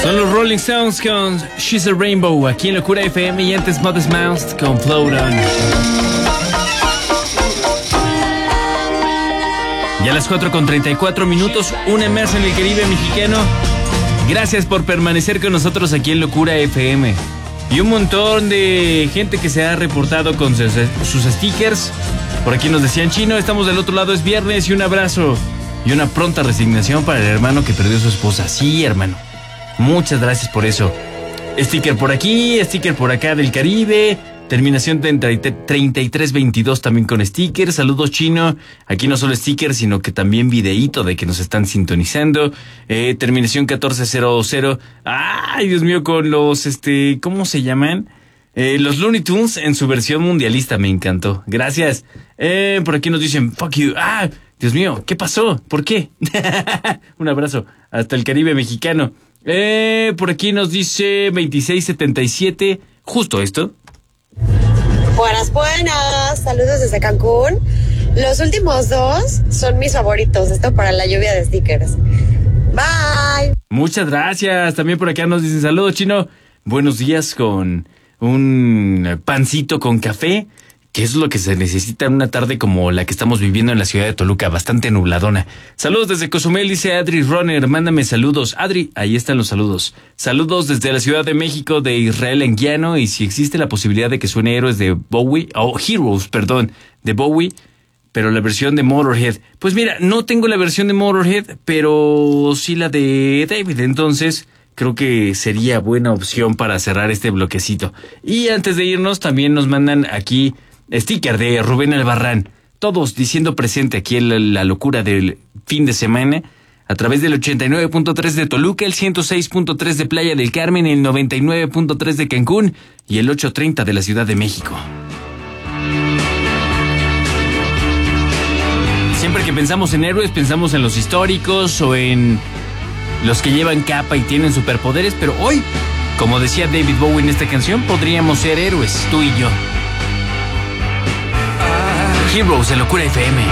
Son los Rolling Stones con She's a Rainbow, aquí en Locura FM, y antes Modest Mouse con Float On. Ya a las 4:34, una más en el Caribe mexicano. Gracias por permanecer con nosotros aquí en Locura FM. Y un montón de gente que se ha reportado con sus stickers. Por aquí nos decían: Chino, estamos del otro lado, es viernes, y un abrazo. Y una pronta resignación para el hermano que perdió a su esposa. Sí, hermano. Muchas gracias por eso. Sticker por aquí, sticker por acá del Caribe. Terminación 3322 también con sticker. Saludos, Chino. Aquí no solo sticker, sino que también videíto de que nos están sintonizando. Terminación 1400. Ay, Dios mío, con los, ¿cómo se llaman? Los Looney Tunes en su versión mundialista. Me encantó. Gracias. Por aquí nos dicen, fuck you. Ah, Dios mío, ¿qué pasó? ¿Por qué? Un abrazo hasta el Caribe mexicano. Por aquí nos dice 2677. Justo esto. Buenas, saludos desde Cancún. Los últimos dos son mis favoritos. Esto para la lluvia de stickers. Bye. Muchas gracias. También por acá nos dicen: saludos, Chino. Buenos días con un pancito con café, que es lo que se necesita en una tarde como la que estamos viviendo en la ciudad de Toluca, bastante nubladona. Saludos desde Cozumel, dice Adri Runner, mándame saludos. Adri, ahí están los saludos. Saludos desde la Ciudad de México, de Israel Enguiano, y si existe la posibilidad de que suene Héroes de Bowie, Heroes, perdón, de Bowie, pero la versión de Motorhead. Pues mira, no tengo la versión de Motorhead, pero sí la de David, entonces creo que sería buena opción para cerrar este bloquecito. Y antes de irnos, también nos mandan aquí sticker de Rubén Albarrán, todos diciendo presente aquí en la locura del fin de semana, a través del 89.3 de Toluca, el 106.3 de Playa del Carmen, el 99.3 de Cancún y el 830 de la Ciudad de México. Siempre que pensamos en héroes, pensamos en los históricos o en los que llevan capa y tienen superpoderes, pero hoy, como decía David Bowie en esta canción, podríamos ser héroes, tú y yo. Heroes de Locura FM.